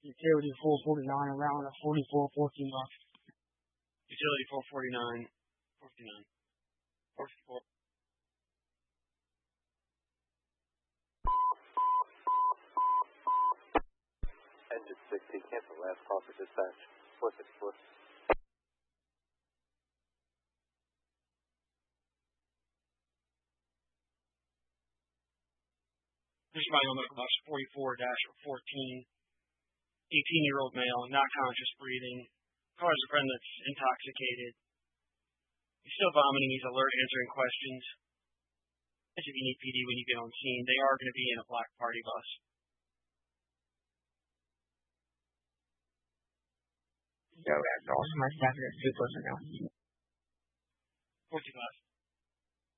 Utility 449 around 44, 14 bucks. Utility 449, 49, 44. Engine 60, cancel last call for dispatch. 464. This is my medical box 44-14. 18-year-old male, not conscious breathing. Cars a friend that's intoxicated. He's still vomiting. He's alert, answering questions. If you need PD when you get on scene, they are going to be in a black party bus. Yo, that's awesome. My staff is 2 personnel. 45.